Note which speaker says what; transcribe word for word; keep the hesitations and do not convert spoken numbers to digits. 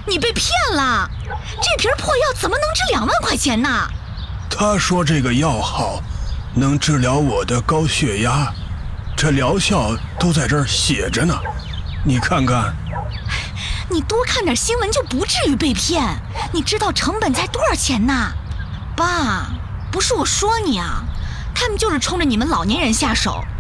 Speaker 1: 你被骗了，这瓶破药怎么能值两万块钱呢？
Speaker 2: 他说这个药好，能治疗我的高血压，这疗效都在这儿写着呢，你看看。
Speaker 1: 你多看点新闻就不至于被骗，你知道成本才多少钱呢？爸，不是我说你啊，他们就是冲着你们老年人下手，